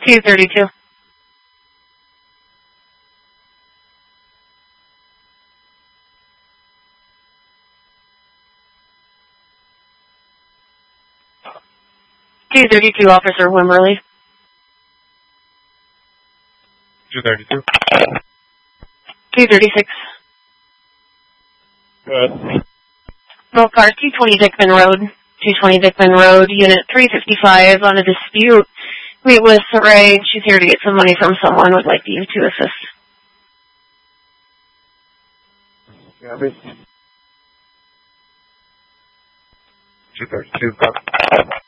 232. Officer Wimberly. 232. 236. Milk car, 220 Dickman Road. 220 Dickman Road, Unit 355 on a dispute. Meet with Saray. She's here to get some money from someone. Would like you to assist. Copy. 232.